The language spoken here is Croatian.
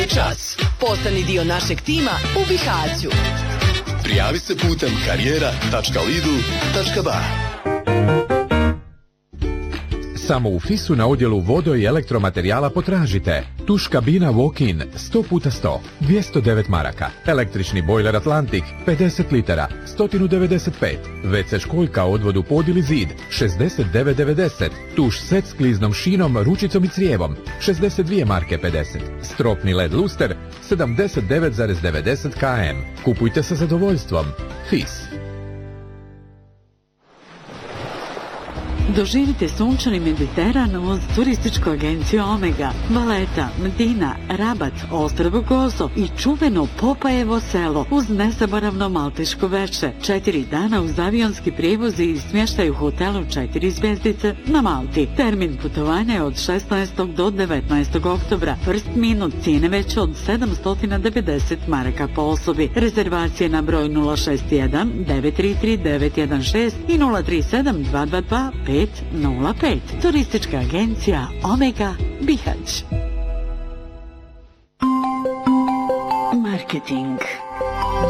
je čas. Postani dio našeg tima u Bihaću. Prijavi se putem karijera.lidl.ba. Samo u FIS-u na odjelu vodo i elektromaterijala potražite tuš kabina walk-in 100x100, 209 maraka, električni bojler Atlantik 50 litara, 195, WC školjka odvodu pod ili zid 69,90, tuš set s kliznom šinom, ručicom i crijevom 62 marke 50, stropni LED luster 79,90 km. Kupujte sa zadovoljstvom. FIS. Doživite sunčani Mediteran uz turističku agenciju Omega, Valeta, Medina, Rabat, Ostrvo Gozo i čuveno Popajevo selo uz nezaboravno malteško veče. 4 dana uz avionski prijevoz i smještaj u hotelu 4 zvjezdice na Malti. Termin putovanja je od 16. do 19. oktobra. First minut cijene veće od 790 maraka po osobi. Rezervacije na broj 061 933 916 i 037 222 505. Turistička agencija Omega Bihać. Marketing.